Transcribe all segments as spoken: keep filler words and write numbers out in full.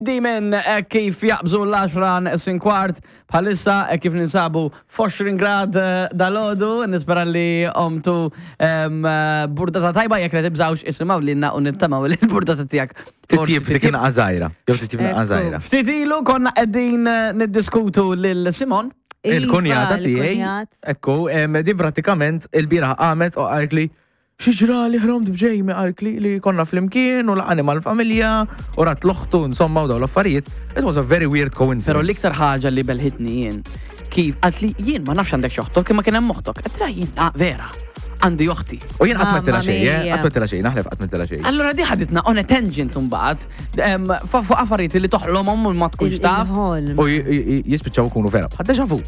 Dimen kif jaqbżu l-għaxran s-sinkwart bħalissa kif ninsabu f'għoxrin grad dal-ħodu, nispera li omtu burdata tajba jek li tibżawx isimaw li na unittamaw li l-burdata tijak. Titjib dik inqażajra, jew titjib inqażajra. Ftitilu konna qegħdin niddiskutu lil Simon. Il-konjata tiegħi, ekku, di pratikament il-bira qamet u għarkli xiġra li ħromt bġejmi għarkli li konna fl-imkien u laqani mal-familja u rat l-oħtu insomma u daw l-affarijiet. It was a very weird coincidence. Pero l-iktar ħaġa li belħitni jien, kif għatli jien ma nafx għandek xoħtok kima kienem moħtok, għatra jien, ah, vera, għandi joħti. U jien għatmettila xej, għatmettila xej, naħlef għatmettila xej. Allora di ħaditna on a tangent un-bad, fuq affarijiet li toħlomhom u ma tkunx taf. U jispiċċaw kunu vera. Għaddeġa fu.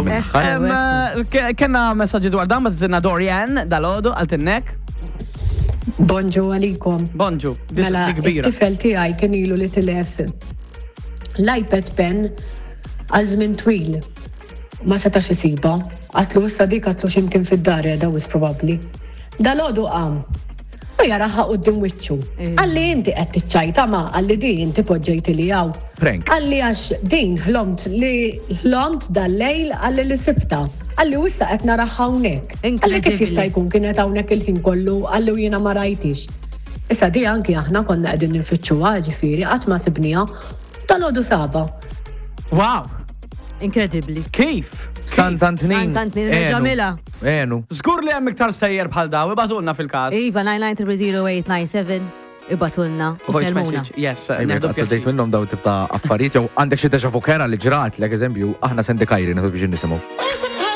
Kenna messagġi dwar dan, ma t-tina Dorian, dal-ħodu, għal-tinnek. Bonġu għalikom. Bonġu, Mela, kbira. it-tifel tiegħi kien ilu li tilef l-iPad pen għal żmien twil. Ma setax isiba. Għatlu issa dik għatlu ximkien fid-dar dawis probabbli. Dal-għodu qam. U jaraħa qudiem wiċċu. Għalli inti qed tiċċajta ma għalli din inti poġġejti li hawn. Prank. Għalli għax din ħlomt li ħlomt dal-lejl għalli li sibta. Għalli wissa qed naraħ hawnhekk. Għalli kif jista' jkun kienet hawnhekk il-ħin kollu għalli jiena ma rajtix. Issa di anki aħna konna qegħdin ninfittxuha ġifieri qatt ma sibniha. Dal-għodu saba. Wow! Incredibly. Kif? Santantnin. Santantnin, ġamila. Enu. Zgur li hemm iktar sejjer bħal daw, ibatulna fil-każ. Iva, nine nine zero zero eight nine seven, ibatulna. Voice message, yes. neħdu Għattadejt pjaċir. minnom daw tibta affarijiet, jew għandek xie deja fukera li ġrat, l eżempju, aħna sendekajri, naħdu biex nisimaw.